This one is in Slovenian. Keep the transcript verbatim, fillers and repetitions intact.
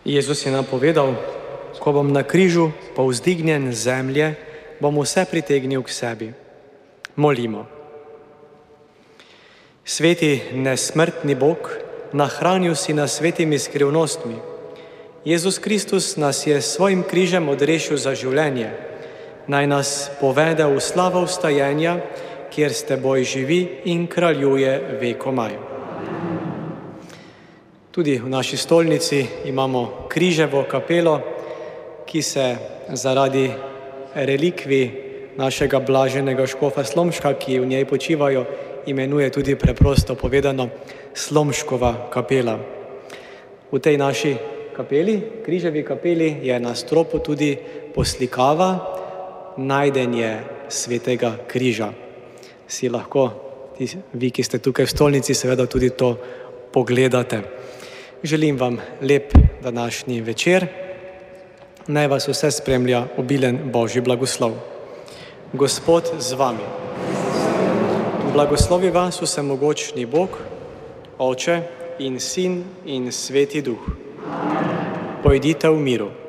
Jezus je nam povedal, ko bom na križu povzdignjen z zemlje, bom vse pritegnil k sebi. Molimo. Sveti nesmrtni Bog, nahranil si nas svetimi skrivnostmi. Jezus Kristus nas je s svojim križem odrešil za življenje. Naj nas povede v slavo vstajenja, kjer s teboj živi in kraljuje vekomaj. Tudi v naši stolnici imamo križevo kapelo, ki se zaradi relikvij našega blaženega škofa Slomška, ki v njej počivajo, imenuje tudi preprosto povedano Slomškova kapela. V tej naši kapeli, križevi kapeli, je na stropu tudi poslikava najdenje svetega križa. Si lahko, vi, ki ste tukaj v stolnici, seveda tudi to pogledate. Želim vam lep današnji večer. Naj vas vse spremlja obilen Božji blagoslov. Gospod z vami. Blagoslovi vas vsemogočni Bog, Oče in Sin in Sveti Duh. Pojdite v miru.